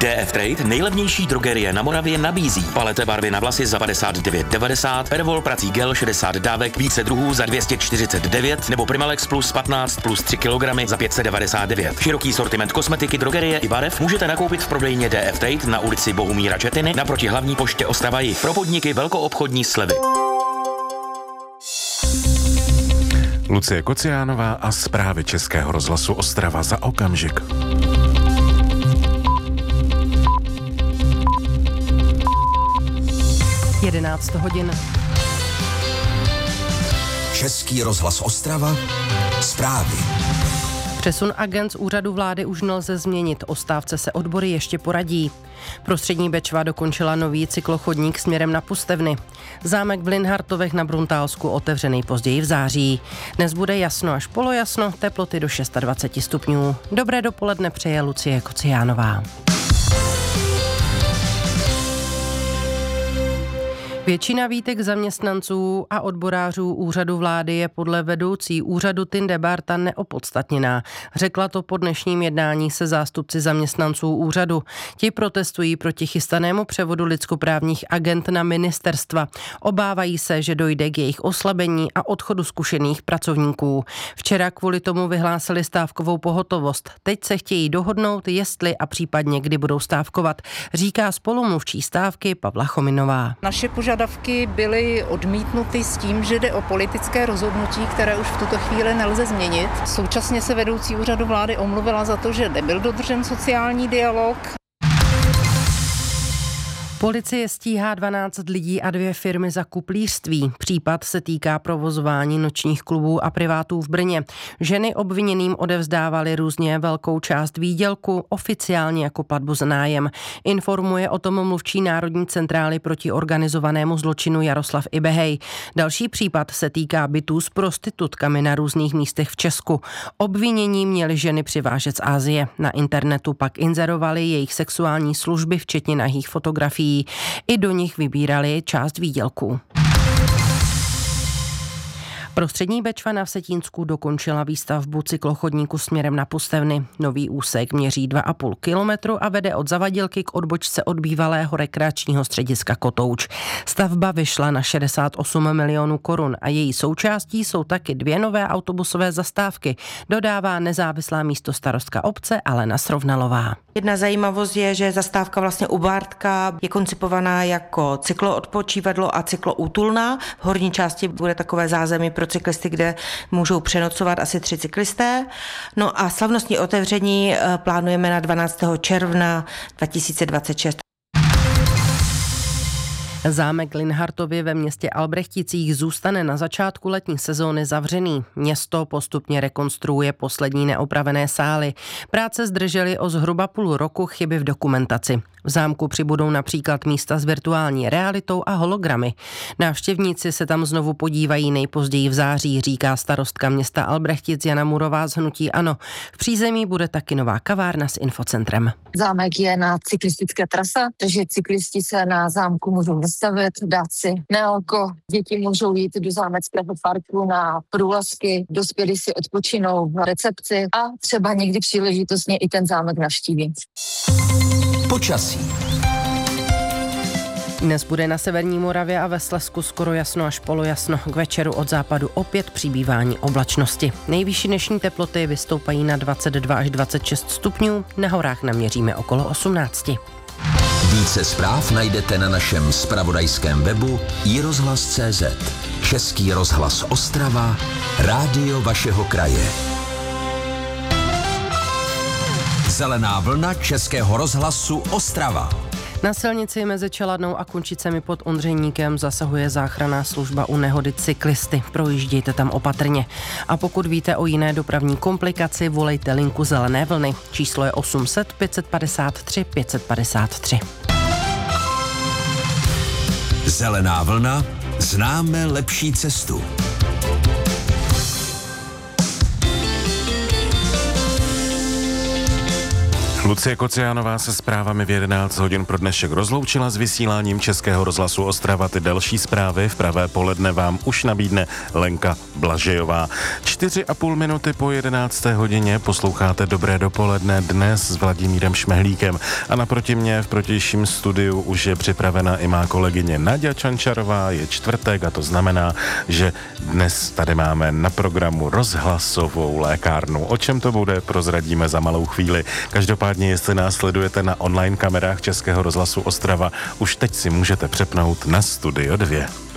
DF Trade, nejlevnější drogerie na Moravě, nabízí palete barvy na vlasy za 59,90, Pervol prací gel 60 dávek, více druhů za 249 nebo Primalex plus 15 plus 3 kg za 599. Široký sortiment kosmetiky, drogerie i barev můžete nakoupit v prodejně DF Trade na ulici Bohumíra Četiny naproti hlavní poště Ostrava Jih. Pro podniky velkoobchodní slevy. Lucie Kociánová a zprávy Českého rozhlasu Ostrava za okamžik. hodin. Český rozhlas Ostrava, zprávy. Přesun agent z úřadu vlády už nelze změnit, o stávce se odbory ještě poradí. Prostřední Bečva dokončila nový cyklochodník směrem na Pustevny. Zámek v Linhartovech na Bruntálsku otevřený později v září. Dnes bude jasno až polojasno, teploty do 26 stupňů. Dobré dopoledne přeje Lucie Kociánová. Většina výtek zaměstnanců a odborářů úřadu vlády je podle vedoucí úřadu Tinde Barta neopodstatněná. Řekla to po dnešním jednání se zástupci zaměstnanců úřadu. Ti protestují proti chystanému převodu lidskoprávních agent na ministerstva. Obávají se, že dojde k jejich oslabení a odchodu zkušených pracovníků. Včera kvůli tomu vyhlásili stávkovou pohotovost. Teď se chtějí dohodnout, jestli a případně kdy budou stávkovat, říká spolumluvčí stávky Pavla Chominová. Naše požadavky byly odmítnuty s tím, že jde o politické rozhodnutí, které už v tuto chvíli nelze změnit. Současně se vedoucí úřadu vlády omluvila za to, že nebyl dodržen sociální dialog. Policie stíhá 12 lidí a 2 firmy za kuplířství. Případ se týká provozování nočních klubů a privátů v Brně. Ženy obviněným odevzdávaly různě velkou část výdělku, oficiálně jako platbu za nájem. Informuje o tom mluvčí Národní centrály proti organizovanému zločinu Jaroslav Ibehej. Další případ se týká bytů s prostitutkami na různých místech v Česku. Obvinění měly ženy přivážet z Asie. Na internetu pak inzerovali jejich sexuální služby, včetně nahých fotografií. I do nich vybírali část výdělků. Prostřední Bečva na Vsetínsku dokončila výstavbu cyklochodníku směrem na Pustevny. Nový úsek měří 2,5 kilometru a vede od Zavadilky k odbočce od bývalého rekreačního střediska Kotouč. Stavba vyšla na 68 milionů korun a její součástí jsou taky 2 nové autobusové zastávky, dodává nezávislá místostarostka obce Alena Srovnalová. Jedna zajímavost je, že zastávka vlastně u Bártka je koncipovaná jako cykloodpočívadlo a cykloútulna. V horní části bude takové zázemí pro cyklisty, kde můžou přenocovat asi 3 cyklisté. No a slavnostní otevření plánujeme na 12. června 2026. Zámek Linhartově ve městě Albrechticích zůstane na začátku letní sezóny zavřený. Město postupně rekonstruuje poslední neopravené sály. Práce zdržely o zhruba půl roku, chyby v dokumentaci. V zámku přibudou například místa s virtuální realitou a hologramy. Návštěvníci se tam znovu podívají nejpozději v září, říká starostka města Albrechtic Jana Murová z hnutí ANO. V přízemí bude taky nová kavárna s infocentrem. Zámek je na cyklistické trasa, takže cyklisti se na zámku můžou vystavit, dát si nealko. Děti můžou jít do zámeckého parku na průlazky, dospělí si odpočinou na recepci a třeba někdy příležitostně i ten zámek navštíví. Počasí. Dnes bude na severní Moravě a ve Slezsku skoro jasno až polojasno. K večeru od západu opět přibývání oblačnosti. Nejvyšší dnešní teploty vystoupají na 22 až 26 stupňů, na horách naměříme okolo 18. Více zpráv najdete na našem zpravodajském webu iRozhlas.cz. Český rozhlas Ostrava, rádio vašeho kraje. Zelená vlna Českého rozhlasu Ostrava. Na silnici mezi Čeladnou a Kunčicemi pod Ondřejníkem zasahuje záchranná služba u nehody cyklisty. Projíždějte tam opatrně. A pokud víte o jiné dopravní komplikaci, volejte linku Zelené vlny. Číslo je 800 553 553. Zelená vlna, známe lepší cestu. Lucie Kociánová se zprávami v 11 hodin pro dnešek rozloučila s vysíláním Českého rozhlasu Ostrava. Ty další zprávy v pravé poledne vám už nabídne Lenka Blažejová. 4,5 minuty po 11. hodině posloucháte Dobré dopoledne dnes s Vladimírem Šmehlíkem a naproti mě v protějším studiu už je připravena i má kolegyně Naďa Čančarová. Je čtvrtek a to znamená, že dnes tady máme na programu rozhlasovou lékárnu. O čem to bude, prozradíme za malou chvíli. Každopádně, jestli nás sledujete na online kamerách Českého rozhlasu Ostrava, už teď si můžete přepnout na Studio 2.